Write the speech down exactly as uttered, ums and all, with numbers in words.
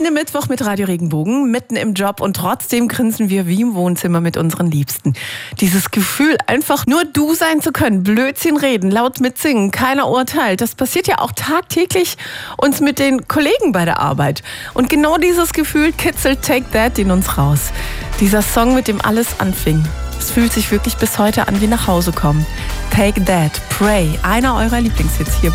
Mitten im Mittwoch mit Radio Regenbogen, mitten im Job und trotzdem grinsen wir wie im Wohnzimmer mit unseren Liebsten. Dieses Gefühl, einfach nur du sein zu können, Blödsinn reden, laut mitsingen, keiner urteilt, das passiert ja auch tagtäglich uns mit den Kollegen bei der Arbeit. Und genau dieses Gefühl kitzelt Take That in uns raus. Dieser Song, mit dem alles anfing. Es fühlt sich wirklich bis heute an wie nach Hause kommen. Take That, Pray, einer eurer Lieblingshits hier.